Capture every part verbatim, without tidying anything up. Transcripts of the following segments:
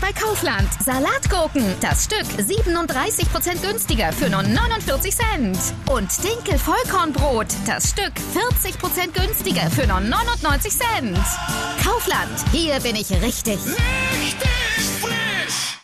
bei Kaufland. Salatgurken, das Stück siebenunddreißig Prozent günstiger für nur neunundvierzig Cent. Und Dinkel-Vollkornbrot, das Stück vierzig Prozent günstiger für nur neunundneunzig Cent. Kaufland, hier bin ich richtig. Richtig frisch!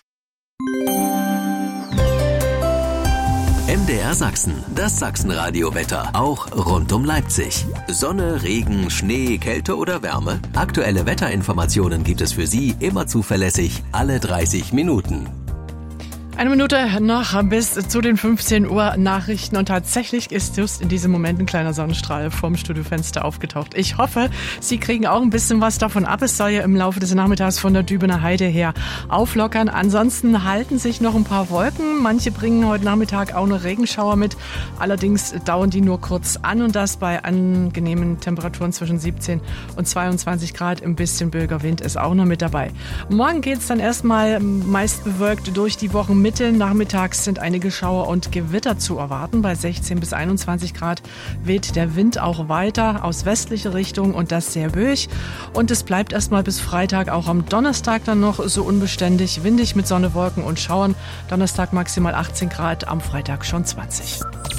M D R Sachsen, das Sachsenradio-Wetter, auch rund um Leipzig. Sonne, Regen, Schnee, Kälte oder Wärme? Aktuelle Wetterinformationen gibt es für Sie immer zuverlässig, alle dreißig Minuten. Eine Minute noch bis zu den fünfzehn Uhr Nachrichten und tatsächlich ist just in diesem Moment ein kleiner Sonnenstrahl vorm Studiofenster aufgetaucht. Ich hoffe, Sie kriegen auch ein bisschen was davon ab. Es soll ja im Laufe des Nachmittags von der Dübener Heide her auflockern. Ansonsten halten sich noch ein paar Wolken. Manche bringen heute Nachmittag auch noch Regenschauer mit. Allerdings dauern die nur kurz an und das bei angenehmen Temperaturen zwischen siebzehn und zweiundzwanzig Grad. Ein bisschen Böger-Wind ist auch noch mit dabei. Morgen geht's dann erstmal meist bewölkt durch die Wochen. Mitte nachmittags sind einige Schauer und Gewitter zu erwarten. Bei sechzehn bis einundzwanzig Grad weht der Wind auch weiter aus westlicher Richtung und das sehr böig. Und es bleibt erstmal bis Freitag, auch am Donnerstag dann noch so unbeständig, windig mit Sonne, Wolken und Schauern. Donnerstag maximal achtzehn Grad, am Freitag schon zwanzig.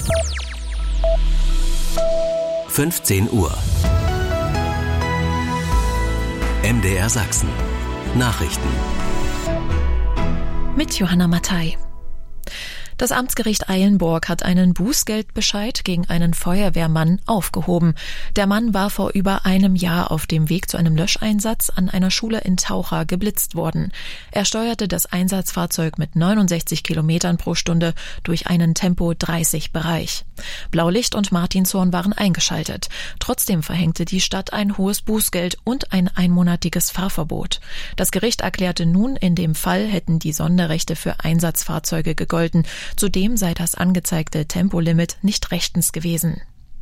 fünfzehn Uhr. M D R Sachsen. Nachrichten. Mit Johanna Mattei. Das Amtsgericht Eilenburg hat einen Bußgeldbescheid gegen einen Feuerwehrmann aufgehoben. Der Mann war vor über einem Jahr auf dem Weg zu einem Löscheinsatz an einer Schule in Taucha geblitzt worden. Er steuerte das Einsatzfahrzeug mit neunundsechzig Kilometern pro Stunde durch einen Tempo dreißig Bereich. Blaulicht und Martinshorn waren eingeschaltet. Trotzdem verhängte die Stadt ein hohes Bußgeld und ein einmonatiges Fahrverbot. Das Gericht erklärte nun, in dem Fall hätten die Sonderrechte für Einsatzfahrzeuge gegolten. Zudem sei das angezeigte Tempolimit nicht rechtens gewesen.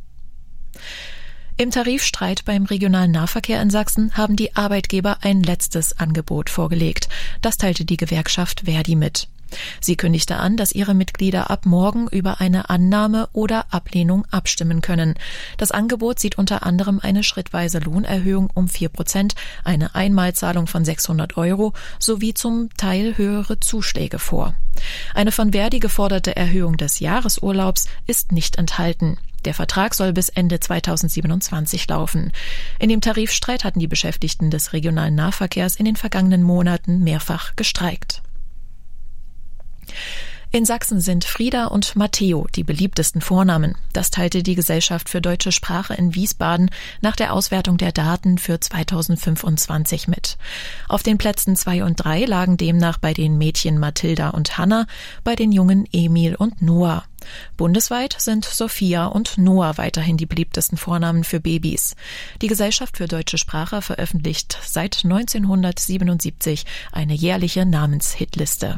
Im Tarifstreit beim regionalen Nahverkehr in Sachsen haben die Arbeitgeber ein letztes Angebot vorgelegt. Das teilte die Gewerkschaft Verdi mit. Sie kündigte an, dass ihre Mitglieder ab morgen über eine Annahme oder Ablehnung abstimmen können. Das Angebot sieht unter anderem eine schrittweise Lohnerhöhung um vier Prozent, eine Einmalzahlung von sechshundert Euro sowie zum Teil höhere Zuschläge vor. Eine von Verdi geforderte Erhöhung des Jahresurlaubs ist nicht enthalten. Der Vertrag soll bis Ende zweitausendsiebenundzwanzig laufen. In dem Tarifstreit hatten die Beschäftigten des regionalen Nahverkehrs in den vergangenen Monaten mehrfach gestreikt. In Sachsen sind Frieda und Matteo die beliebtesten Vornamen. Das teilte die Gesellschaft für deutsche Sprache in Wiesbaden nach der Auswertung der Daten für zweitausendfünfundzwanzig mit. Auf den Plätzen zwei und drei lagen demnach bei den Mädchen Mathilda und Hanna, bei den Jungen Emil und Noah. Bundesweit sind Sophia und Noah weiterhin die beliebtesten Vornamen für Babys. Die Gesellschaft für deutsche Sprache veröffentlicht seit neunzehnhundertsiebenundsiebzig eine jährliche Namenshitliste.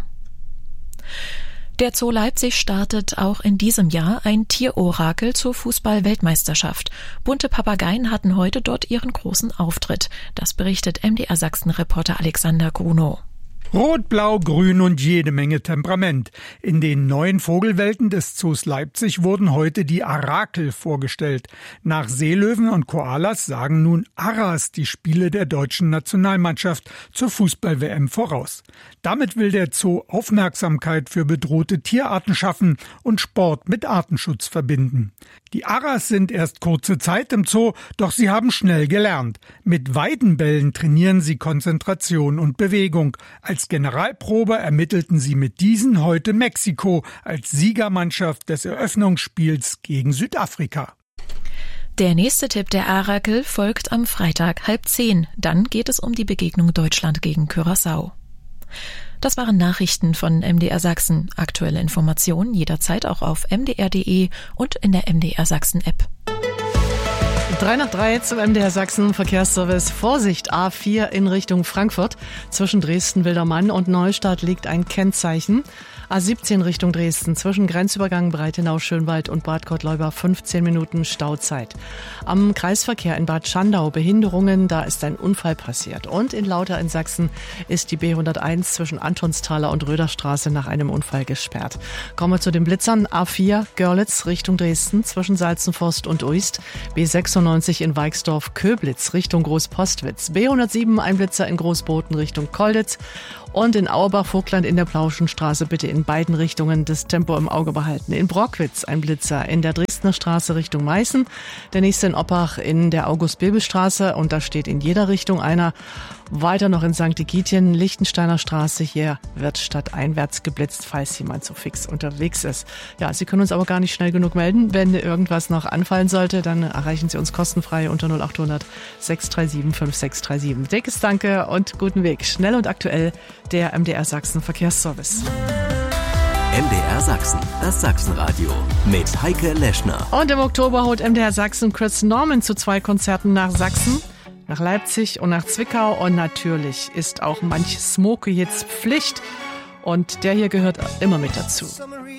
Der Zoo Leipzig startet auch in diesem Jahr ein Tierorakel zur Fußball-Weltmeisterschaft. Bunte Papageien hatten heute dort ihren großen Auftritt. Das berichtet M D R Sachsen-Reporter Alexander Grunow. Rot, Blau, Grün und jede Menge Temperament. In den neuen Vogelwelten des Zoos Leipzig wurden heute die Arakel vorgestellt. Nach Seelöwen und Koalas sagen nun Aras die Spiele der deutschen Nationalmannschaft zur Fußball-W M voraus. Damit will der Zoo Aufmerksamkeit für bedrohte Tierarten schaffen und Sport mit Artenschutz verbinden. Die Aras sind erst kurze Zeit im Zoo, doch sie haben schnell gelernt. Mit Weidenbällen trainieren sie Konzentration und Bewegung. Als Generalprobe ermittelten sie mit diesen heute Mexiko als Siegermannschaft des Eröffnungsspiels gegen Südafrika. Der nächste Tipp der Arakel folgt am Freitag halb zehn. Dann geht es um die Begegnung Deutschland gegen Curaçao. Das waren Nachrichten von M D R Sachsen. Aktuelle Informationen jederzeit auch auf m d r punkt d e und in der M D R Sachsen App. drei nach drei zum M D R Sachsen Verkehrsservice. Vorsicht, A vier in Richtung Frankfurt. Zwischen Dresden-Wildermann und Neustadt liegt ein Kennzeichen. A siebzehn Richtung Dresden. Zwischen Grenzübergang Breitenau-Schönwald und Bad Gottleuba fünfzehn Minuten Stauzeit. Am Kreisverkehr in Bad Schandau Behinderungen. Da ist ein Unfall passiert. Und in Lauter in Sachsen ist die B hunderteins zwischen Antonsthaler und Röderstraße nach einem Unfall gesperrt. Kommen wir zu den Blitzern. A vier Görlitz Richtung Dresden. Zwischen Salzenforst und Uist. B sechs sechsundneunzig in Weixdorf-Köblitz Richtung Großpostwitz, B hundertsieben ein Blitzer in Großboten Richtung Kolditz und in Auerbach-Vogtland in der Plauschenstraße bitte in beiden Richtungen das Tempo im Auge behalten. In Brockwitz ein Blitzer in der Dresdner Straße Richtung Meißen, der nächste in Oppach in der August-Bebel-Straße und da steht in jeder Richtung einer. Weiter noch in Sankt Egidien, Lichtensteiner Straße, hier wird stadteinwärts geblitzt, falls jemand so fix unterwegs ist. Ja, Sie können uns aber gar nicht schnell genug melden. Wenn irgendwas noch anfallen sollte, dann erreichen Sie uns kostenfrei unter null acht hundert sechs drei sieben fünf sechs drei sieben. Dickes Danke und guten Weg. Schnell und aktuell der M D R Sachsen Verkehrsservice. M D R Sachsen, das Sachsenradio mit Heike Leschner. Und im Oktober holt M D R Sachsen Chris Norman zu zwei Konzerten nach Sachsen, nach Leipzig und nach Zwickau. Und natürlich ist auch manch Smoke jetzt Pflicht. Und der hier gehört immer mit dazu.